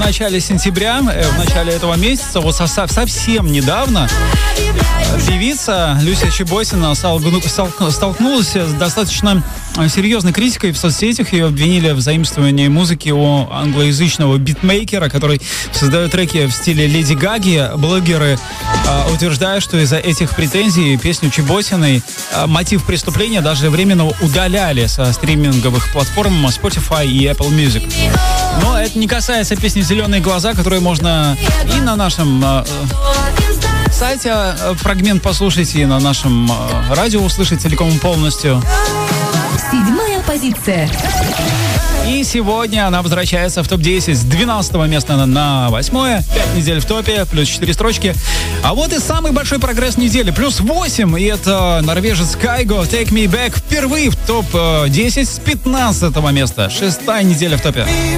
начале сентября, в начале этого месяца, вот совсем недавно, певица Люся Чеботина столкнулась с достаточно серьезной критикой в соцсетях. Ее обвинили в заимствовании музыки у англоязычного битмейкера, который создает треки в стиле Леди Гаги. Блогеры утверждают, что из-за этих претензий песню Чеботиной мотив преступления даже временно удаляли со стриминговых платформ Spotify и Apple Music. Но это не касается песни «Зеленые глаза», которую можно и на нашем сайте фрагмент послушать, и на нашем радио услышать целиком и полностью. 7-я позиция. И сегодня она возвращается в топ-10 с 12 места на 8. 5 недель в топе, плюс 4 строчки. А вот и самый большой прогресс недели, плюс 8. И это норвежец Кайго, Take Me Back, впервые в топ-10 с 15 места. 6-я неделя в топе.